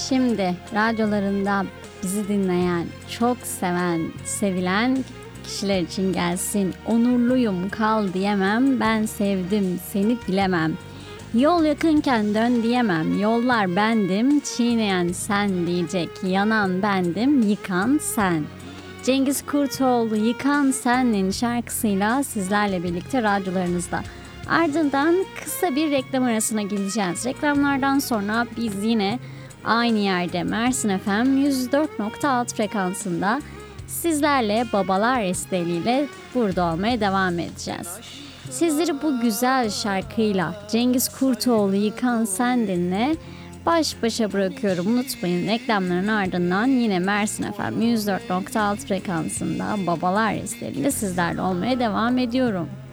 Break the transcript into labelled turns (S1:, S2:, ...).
S1: Şimdi radyolarında bizi dinleyen, çok seven, sevilen kişiler için gelsin. Onurluyum kal diyemem, ben sevdim seni bilemem. Yol yakınken dön diyemem, yollar bendim, çiğneyen sen diyecek, yanan bendim, yıkan sen. Cengiz Kurtoğlu Yıkan Sen'in şarkısıyla sizlerle birlikte radyolarınızda. Ardından kısa bir reklam arasına gideceğiz. Reklamlardan sonra biz yine aynı yerde Mersin FM 104.6 frekansında sizlerle Babalar Esteliyle burada olmaya devam edeceğiz. Sizleri bu güzel şarkıyla Cengiz Kurtoğlu Yıkan Sen dinle baş başa bırakıyorum. Unutmayın, reklamların ardından yine Mersin FM 104.6 frekansında Babalar Esteliyle sizlerle olmaya devam ediyorum.